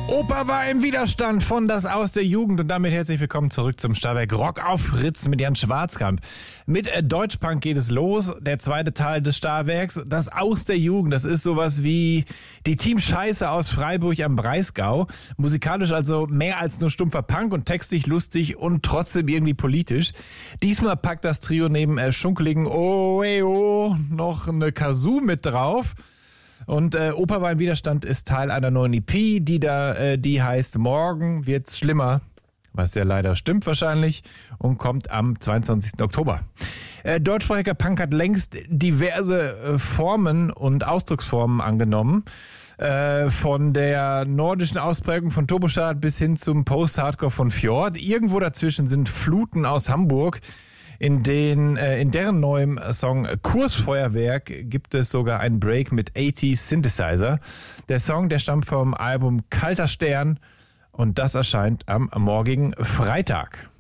Opa war im Widerstand von Das aus der Jugend und damit herzlich willkommen zurück zum Starwerk Rock auf Fritz mit Jan Schwarzkamp. Mit Deutschpunk geht es los, der zweite Teil des Starwerks. Das aus der Jugend, das ist sowas wie die Team Scheiße aus Freiburg am Breisgau. Musikalisch also mehr als nur stumpfer Punk und textlich lustig und trotzdem irgendwie politisch. Diesmal packt das Trio neben schunkeligen Oh noch eine Kazoo mit drauf. Und Opa war im Widerstand ist Teil einer neuen EP, die heißt Morgen wird's schlimmer, was ja leider stimmt wahrscheinlich, und kommt am 22. Oktober. Deutschsprachiger Punk hat längst diverse Formen und Ausdrucksformen angenommen. Von der nordischen Ausprägung von Turbostart bis hin zum Post-Hardcore von Fjord. Irgendwo dazwischen sind Fluten aus Hamburg. In deren neuem Song Kursfeuerwerk gibt es sogar einen Break mit 80 Synthesizer. Der Song, der stammt vom Album Kalter Stern und das erscheint am morgigen Freitag.